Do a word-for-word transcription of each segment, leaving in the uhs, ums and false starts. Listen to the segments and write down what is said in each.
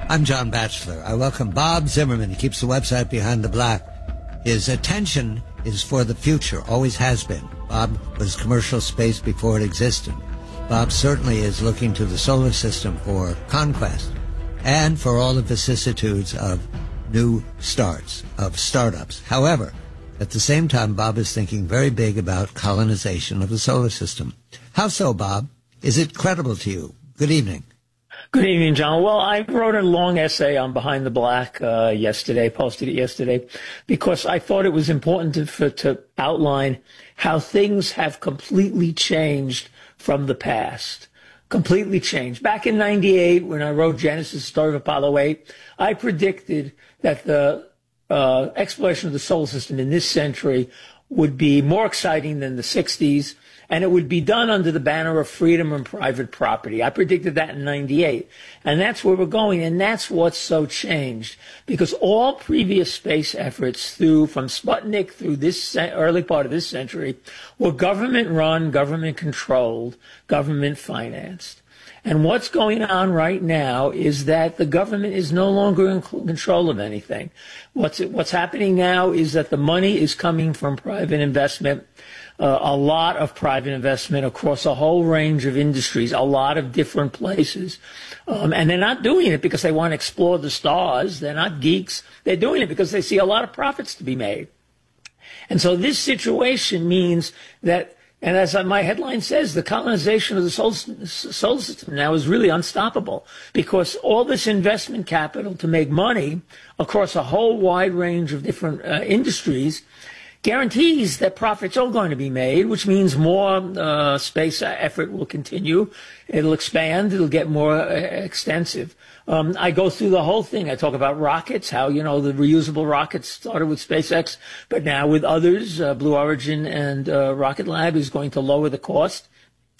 I'm John Batchelor. I welcome Bob Zimmerman. He keeps the website Behind the Black. His attention is for the future, always has been. Bob was commercial space before it existed. Bob certainly is looking to the solar system for conquest and for all the vicissitudes of new starts, of startups. However, at the same time, Bob is thinking very big about colonization of the solar system. How so, Bob? Is it credible to you? Good evening. Good evening, John. Well, I wrote a long essay on Behind the Black uh, yesterday, posted it yesterday, because I thought it was important to, for, to outline how things have completely changed from the past. Completely changed. Back in ninety-eight, when I wrote Genesis, Story of Apollo eight, I predicted that the uh, exploration of the solar system in this century would be more exciting than the sixties, and it would be done under the banner of freedom and private property. I predicted that in ninety-eight, and that's where we're going, and that's what's so changed, because all previous space efforts through, from Sputnik through this early part of this century, were government-run, government-controlled, government-financed. And what's going on right now is that the government is no longer in control of anything. What's, what's happening now is that the money is coming from private investment, uh, a lot of private investment across a whole range of industries, a lot of different places. Um, and they're not doing it because they want to explore the stars. They're not geeks. They're doing it because they see a lot of profits to be made. And so this situation means that, and as my headline says, the colonization of the solar, solar system now is really unstoppable, because all this investment capital to make money across a whole wide range of different uh, industries guarantees that profits are going to be made, which means more uh, space effort will continue. It'll expand. It'll get more uh, extensive. Um, I go through the whole thing. I talk about rockets, how, you know, the reusable rockets started with SpaceX, but now with others, uh, Blue Origin and uh, Rocket Lab is going to lower the cost.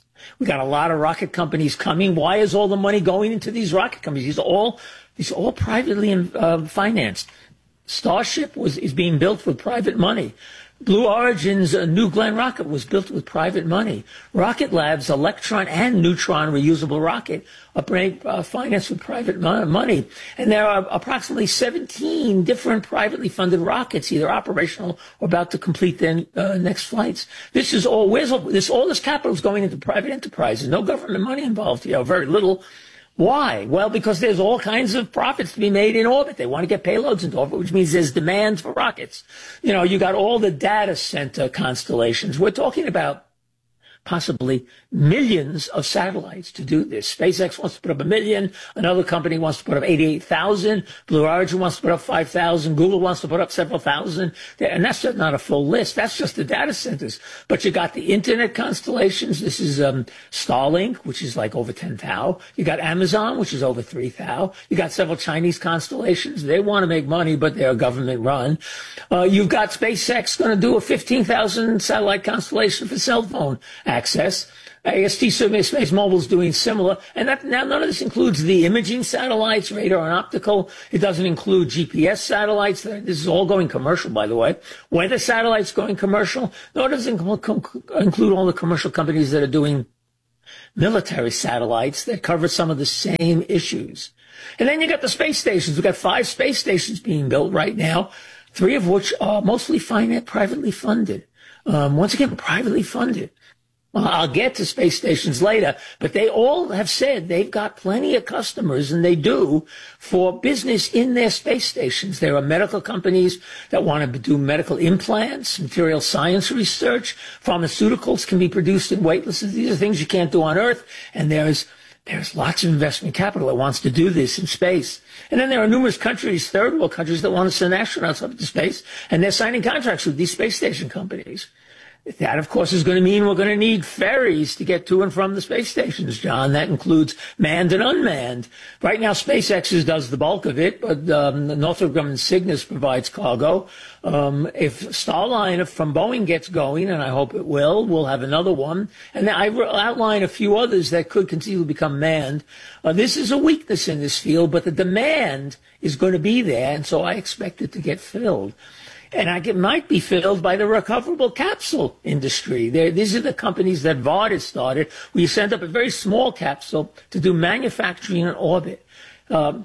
We got a lot of rocket companies coming. Why is all the money going into these rocket companies? These are all, these are all privately uh, financed. Starship was is being built with private money. Blue Origin's uh, New Glenn rocket was built with private money. Rocket Lab's Electron and Neutron reusable rocket are uh, financed with private mo- money. And there are approximately seventeen different privately funded rockets, either operational or about to complete their uh, next flights. This is all, where's all this, all this capital is going into private enterprises. No government money involved here, very little. Why? Well, because there's all kinds of profits to be made in orbit. They want to get payloads into orbit, which means there's demand for rockets. You know, you got all the data center constellations. We're talking about possibly millions of satellites to do this. SpaceX wants to put up a million. Another company wants to put up eighty-eight thousand. Blue Origin wants to put up five thousand. Google wants to put up several thousand. And that's just not a full list. That's just the data centers. But you got the internet constellations. This is um, Starlink, which is like over ten thou. You got Amazon, which is over three thou. You got several Chinese constellations. They want to make money, but they're government run. Uh, you've got SpaceX going to do a fifteen thousand satellite constellation for cell phone access. A S T Space Mobile is doing similar. And that, now none of this includes the imaging satellites, radar and optical. It doesn't include G P S satellites. This is all going commercial, by the way. Weather satellites going commercial. Nor does it include all the commercial companies that are doing military satellites that cover some of the same issues. And then you got the space stations. We've got five space stations being built right now, three of which are mostly financed, privately funded. Um, once again, privately funded. Well, I'll get to space stations later, but they all have said they've got plenty of customers, and they do, for business in their space stations. There are medical companies that want to do medical implants, material science research. Pharmaceuticals can be produced in weightlessness. These are things you can't do on Earth, and there's There's lots of investment capital that wants to do this in space. And then there are numerous countries, third world countries, that want to send astronauts up into space, and they're signing contracts with these space station companies. That, of course, is going to mean we're going to need ferries to get to and from the space stations, John. That includes manned and unmanned. Right now, SpaceX does the bulk of it, but um, Northrop Grumman Cygnus provides cargo. Um, if Starliner from Boeing gets going, and I hope it will, we'll have another one. And I outline a few others that could conceivably become manned. Uh, this is a weakness in this field, but the demand is going to be there, and so I expect it to get filled. And I, it might be filled by the recoverable capsule industry. They're, these are the companies that Vard has started. We send up a very small capsule to do manufacturing in orbit. Um,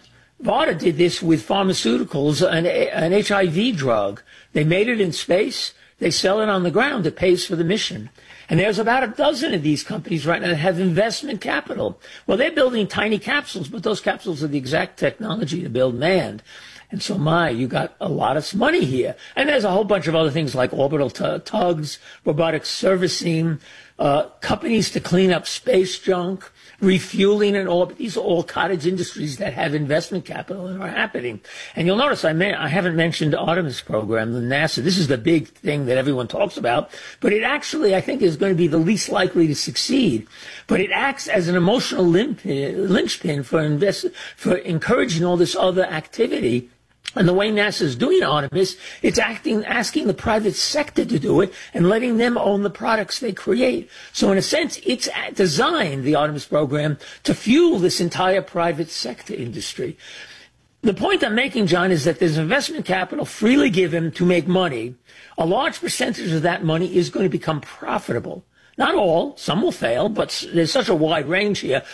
BARDA did this with pharmaceuticals, an, an H I V drug. They made it in space. They sell it on the ground. It pays for the mission. And there's about a dozen of these companies right now that have investment capital. Well, they're building tiny capsules, but those capsules are the exact technology to build manned. And so, my, you got a lot of money here. And there's a whole bunch of other things like orbital t- tugs, robotic servicing, uh, companies to clean up space junk, refueling in orbit. These are all cottage industries that have investment capital and are happening. And you'll notice I, may, I haven't mentioned the Artemis program, the NASA. This is the big thing that everyone talks about. But it actually, I think, is going to be the least likely to succeed. But it acts as an emotional linchpin for, invest, for encouraging all this other activity. And the way NASA is doing Artemis, it's acting, asking the private sector to do it and letting them own the products they create. So in a sense, it's designed, the Artemis program, to fuel this entire private sector industry. The point I'm making, John, is that there's investment capital freely given to make money. A large percentage of that money is going to become profitable. Not all, some will fail, but there's such a wide range here.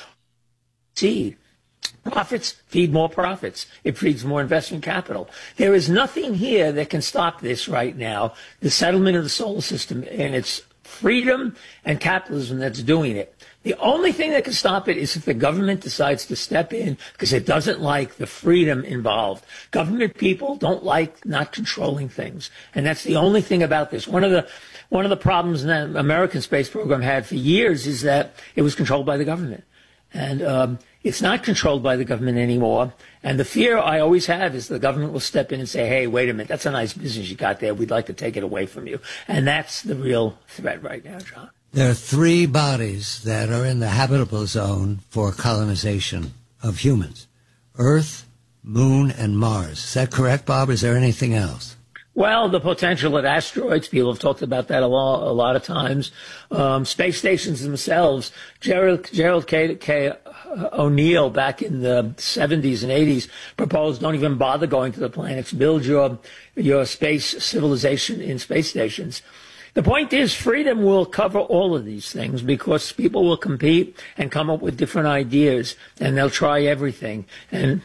See. Profits feed more profits. It feeds more investment capital. There is nothing here that can stop this right now, the settlement of the solar system, and it's freedom and capitalism that's doing it. The only thing that can stop it is if the government decides to step in because it doesn't like the freedom involved. Government people don't like not controlling things, and that's the only thing about this. One of the one of the problems that the American space program had for years is that it was controlled by the government. And um, it's not controlled by the government anymore. And the fear I always have is the government will step in and say, hey, wait a minute, that's a nice business you got there. We'd like to take it away from you. And that's the real threat right now, John. There are three bodies that are in the habitable zone for colonization of humans: Earth, Moon, and Mars. Is that correct, Bob? Is there anything else? Well, the potential of asteroids, people have talked about that a lot, a lot of times. Um, space stations themselves, Gerald, Gerald K. K. O'Neill back in the seventies and eighties proposed don't even bother going to the planets. Build your, your space civilization in space stations. The point is, freedom will cover all of these things because people will compete and come up with different ideas, and they'll try everything. And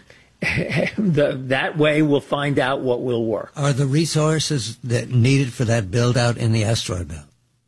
The, that way we'll find out what will work. Are the resources that needed for that build-out in the asteroid belt?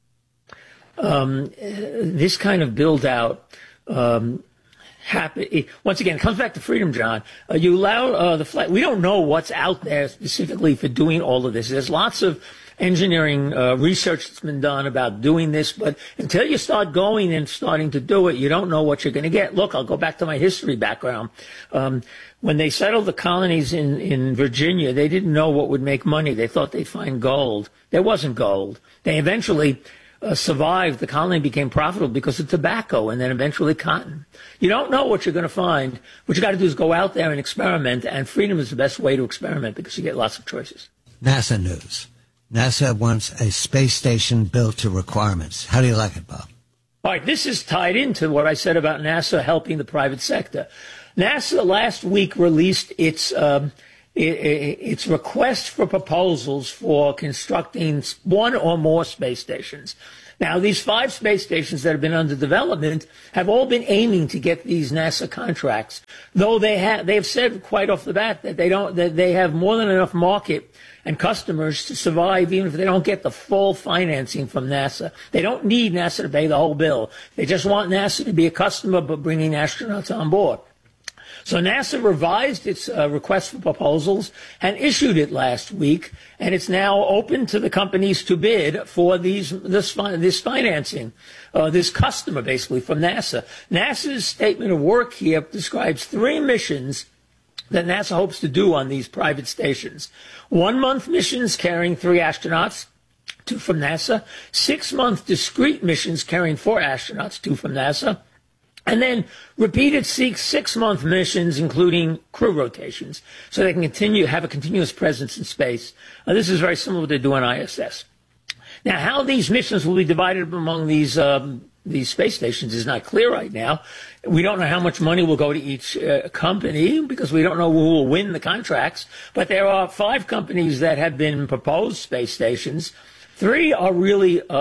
Um, this kind of build-out, um, happen, once again, it comes back to freedom, John. Uh, you allow uh, the flight. We don't know what's out there specifically for doing all of this. There's lots of engineering uh, research that's been done about doing this, but until you start going and starting to do it, you don't know what you're going to get. Look, I'll go back to my history background. Um, when they settled the colonies in, in Virginia, they didn't know what would make money. They thought they'd find gold. There wasn't gold. They eventually uh, survived. The colony became profitable because of tobacco and then eventually cotton. You don't know what you're going to find. What you got to do is go out there and experiment, and freedom is the best way to experiment because you get lots of choices. NASA news. NASA wants a space station built to requirements. How do you like it, Bob? All right, this is tied into what I said about NASA helping the private sector. NASA last week released its um, its request for proposals for constructing one or more space stations. Now, these five space stations that have been under development have all been aiming to get these NASA contracts, though they have they have said quite off the bat that they don't that they have more than enough market and customers to survive even if they don't get the full financing from NASA. They don't need NASA to pay the whole bill. They just want NASA to be a customer but bringing astronauts on board. So NASA revised its uh, request for proposals and issued it last week, and it's now open to the companies to bid for these this, this financing, uh, this customer basically from NASA. NASA's statement of work here describes three missions that NASA hopes to do on these private stations. One-month missions carrying three astronauts, two from NASA. Six-month discrete missions carrying four astronauts, two from NASA. And then repeated six-month missions, including crew rotations, so they can continue have a continuous presence in space. Uh, this is very similar to what they do on I S S. Now, how these missions will be divided among these um, these space stations is not clear right now. We don't know how much money will go to each uh, company because we don't know who will win the contracts. But there are five companies that have been proposed space stations. Three are really uh,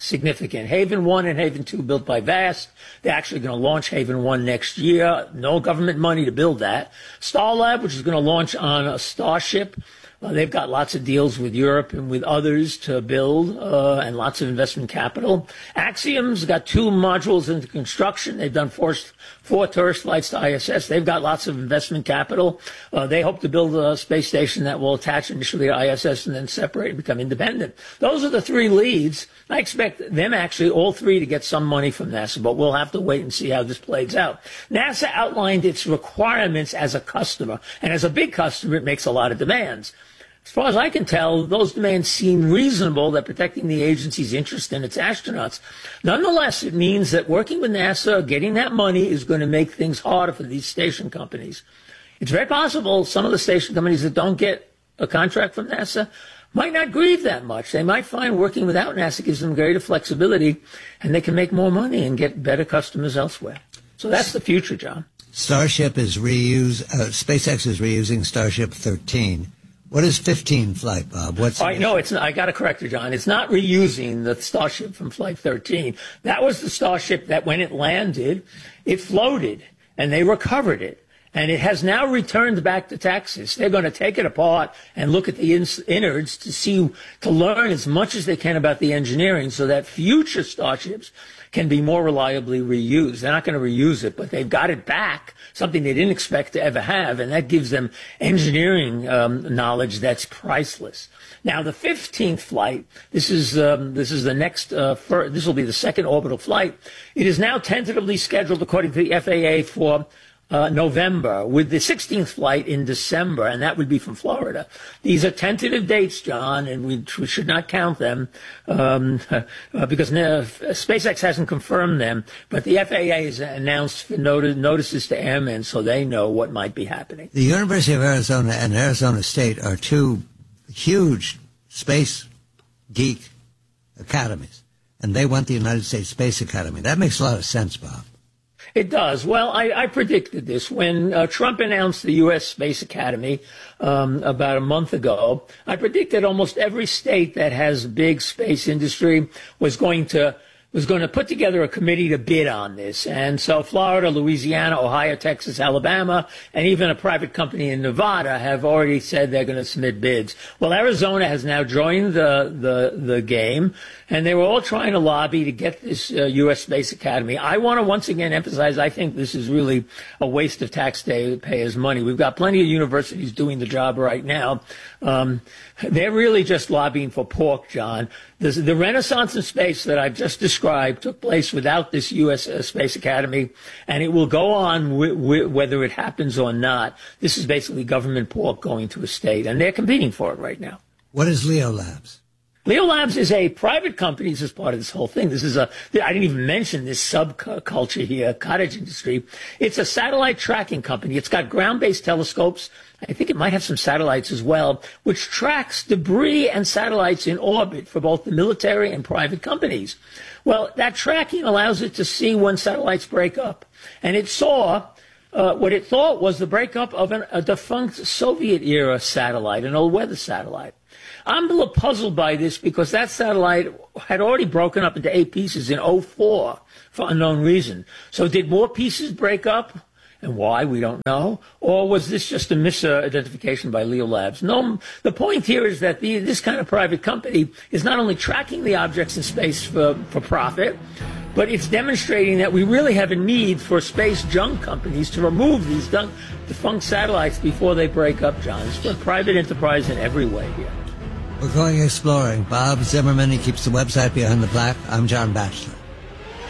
significant. Haven one and Haven two built by Vast. They're actually going to launch Haven one next year. No government money to build that. Starlab, which is going to launch on a Starship. Uh, they've got lots of deals with Europe and with others to build, uh, and lots of investment capital. Axiom's got two modules into construction. They've done four, four tourist flights to I S S. They've got lots of investment capital. Uh, they hope to build a space station that will attach initially to I S S and then separate and become independent. Those are the three leads. I expect them actually, all three, to get some money from NASA, but we'll have to wait and see how this plays out. NASA outlined its requirements as a customer, and as a big customer, it makes a lot of demands. As far as I can tell, those demands seem reasonable, that protecting the agency's interest in its astronauts. Nonetheless, it means that working with NASA, getting that money, is going to make things harder for these station companies. It's very possible some of the station companies that don't get a contract from NASA might not grieve that much. They might find working without NASA gives them greater flexibility, and they can make more money and get better customers elsewhere. So that's the future, John. Starship is reuse. Uh, SpaceX is reusing Starship thirteen. What is fifteen flight, Bob? What's I know it's. I got to correct you, John. It's not reusing the Starship from Flight thirteen. That was the Starship that, when it landed, it floated and they recovered it, and it has now returned back to Texas. They're going to take it apart and look at the in- innards to see, to learn as much as they can about the engineering, so that future Starships can be more reliably reused. They're not going to reuse it, but they've got it back, something they didn't expect to ever have, and that gives them engineering um, knowledge that's priceless. Now, the fifteenth flight, this is um, this is the next, uh, fir- this will be the second orbital flight. It is now tentatively scheduled, according to the F A A, for Uh, November, with the sixteenth flight in December, and that would be from Florida. These are tentative dates, John, and we, we should not count them um, uh, because uh, SpaceX hasn't confirmed them, but the F A A has announced notice, notices to airmen so they know what might be happening. The University of Arizona and Arizona State are two huge space geek academies, and they want the United States Space Academy. That makes a lot of sense, Bob. It does. Well, I, I predicted this. When uh, Trump announced the U S Space Academy um, about a month ago, I predicted almost every state that has big space industry was going to was going to put together a committee to bid on this. And so Florida, Louisiana, Ohio, Texas, Alabama, and even a private company in Nevada have already said they're going to submit bids. Well, Arizona has now joined the, the, the game, and they were all trying to lobby to get this uh, U S Space Academy. I want to once again emphasize, I think this is really a waste of taxpayers' money. We've got plenty of universities doing the job right now. Um, they're really just lobbying for pork, John. The, the renaissance in space that I've just described took place without this U S Uh, Space Academy, and it will go on w- w- whether it happens or not. This is basically government pork going to a state, and they're competing for it right now. What is Leo Labs? Leo Labs is a private company. This is part of this whole thing. This is a, I didn't even mention this subculture here, cottage industry. It's a satellite tracking company. It's got ground-based telescopes. I think it might have some satellites as well, which tracks debris and satellites in orbit for both the military and private companies. Well, that tracking allows it to see when satellites break up. And it saw uh, what it thought was the breakup of an, a defunct Soviet-era satellite, an old weather satellite. I'm a little puzzled by this because that satellite had already broken up into eight pieces in oh four for unknown reason. So did more pieces break up? And why, we don't know. Or was this just a misidentification by Leo Labs? No, the point here is that the, this kind of private company is not only tracking the objects in space for, for profit, but it's demonstrating that we really have a need for space junk companies to remove these defunct satellites before they break up, John. It's a private enterprise in every way here. We're going exploring. Bob Zimmerman, he keeps the website Behind the Black. I'm John Batchelor.